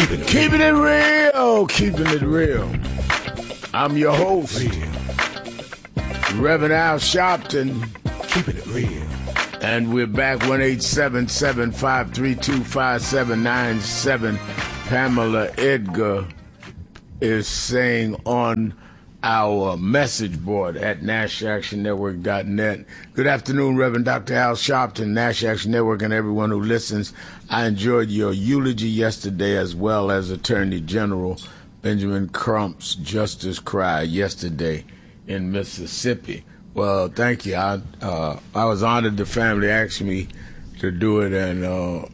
Keeping it real, keeping it real. I'm your host, Reverend Al Sharpton. Keeping it real. And we're back, 1-877-532-5797. Pamela Edgar is saying on our message board at NashActionNetwork.net. Good afternoon, Reverend Dr. Al Sharpton, Nash Action Network, and everyone who listens. I enjoyed your eulogy yesterday, as well as Attorney General Benjamin Crump's justice cry yesterday in Mississippi. Well, thank you. I was honored the family asked me to do it, and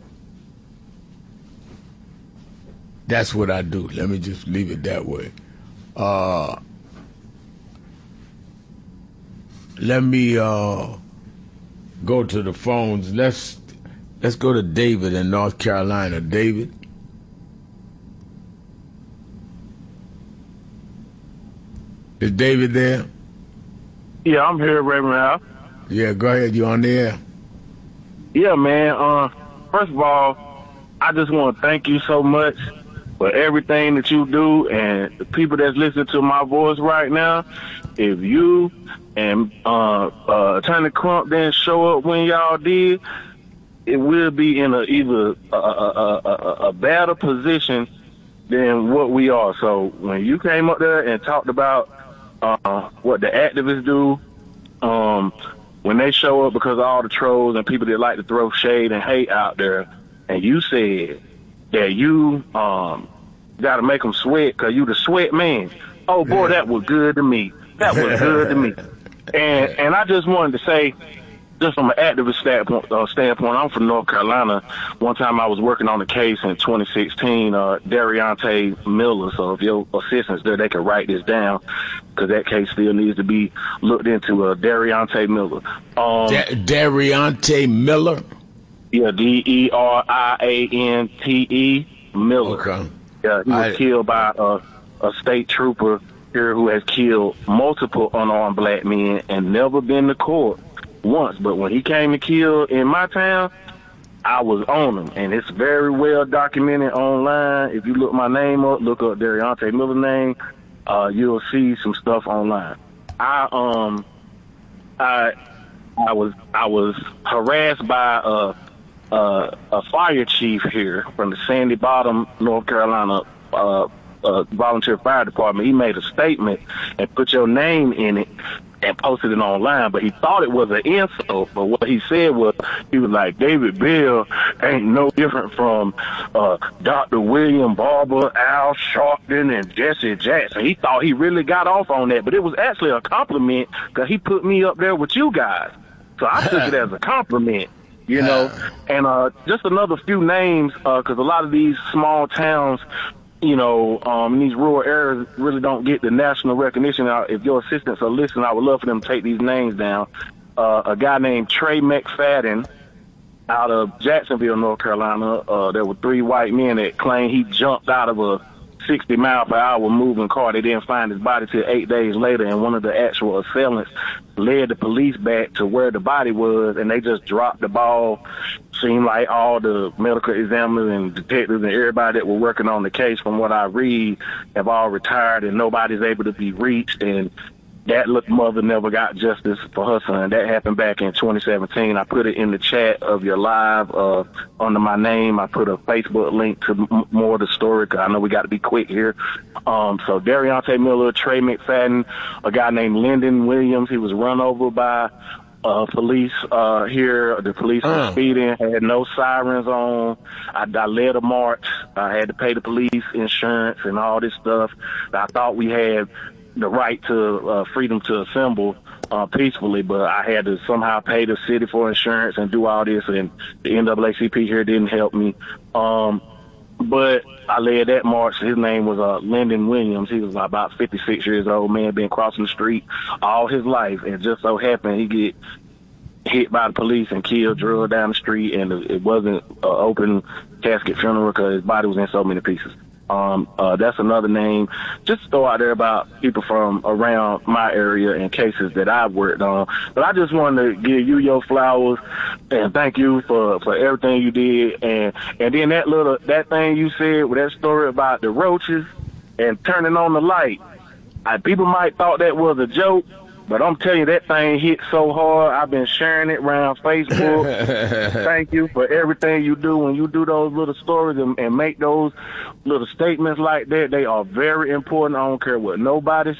that's what I do. Let me just leave it that way. Let me go to the phones. Let's go to David in North Carolina. David? Is David there? Yeah, I'm here, Reverend Al. Yeah, go ahead. You on the air? Yeah, man. First of all, I just want to thank you so much for everything that you do, and the people that's listening to my voice right now. If you and Attorney Crump didn't show up when y'all did, it will be in either a better position than what we are. So when you came up there and talked about what the activists do, when they show up because of all the trolls and people that like to throw shade and hate out there, and you said that you got to make them sweat because you the sweat man. Oh, boy, that was good to me. That was good to me. And I just wanted to say, just from an activist standpoint, I'm from North Carolina. One time I was working on a case in 2016, Dariante Miller. So if your assistants there, they can write this down because that case still needs to be looked into. Dariante Miller. Dariante Miller? Yeah, Deriante Miller. Okay. Yeah, he was killed by a state trooper here who has killed multiple unarmed black men and never been to court once. But when he came to kill in my town, I was on him, and it's very well documented online. If you look my name up, look up Dariante Miller's name, you'll see some stuff online. I was harassed by a fire chief here from the Sandy Bottom, North Carolina, volunteer fire department. He made a statement and put your name in it and posted it online, but he thought it was an insult. But what he said was, he was like, David Bell ain't no different from Dr. William Barber, Al Sharpton, and Jesse Jackson. He thought he really got off on that, but it was actually a compliment because he put me up there with you guys. So I took it as a compliment, you know. And just another few names, because a lot of these small towns, you know, in these rural areas really don't get the national recognition. If your assistants are listening, I would love for them to take these names down. A guy named Trey McFadden out of Jacksonville, North Carolina. There were 3 white men that claimed he jumped out of a 60-mile-per-hour moving car. They didn't find his body till 8 days later, and one of the actual assailants led the police back to where the body was, and they just dropped the ball. Seemed like all the medical examiners and detectives and everybody that were working on the case, from what I read, have all retired, and nobody's able to be reached. And that mother never got justice for her son. That happened back in 2017. I put it in the chat of your live under my name. I put a Facebook link to more of the story because I know we got to be quick here. So Dariante Miller, Trey McFadden, a guy named Lyndon Williams. He was run over by police here. The police were speeding, had no sirens on. I led a march. I had to pay the police insurance and all this stuff. I thought we had the right to freedom to assemble peacefully, but I had to somehow pay the city for insurance and do all this, and the NAACP here didn't help me. But I led that march. His name was Lyndon Williams. He was about 56 years old, man, been crossing the street all his life, and just so happened he get hit by the police and killed, drugged down the street, and it wasn't an open casket funeral because his body was in so many pieces. That's another name. Just throw out there about people from around my area and cases that I've worked on. But I just wanted to give you your flowers and thank you for everything you did. And then that thing you said with that story about the roaches and turning on the light. People might thought that was a joke, but I'm telling you, that thing hit so hard. I've been sharing it around Facebook. Thank you for everything you do. When you do those little stories and make those little statements like that, they are very important. I don't care what nobody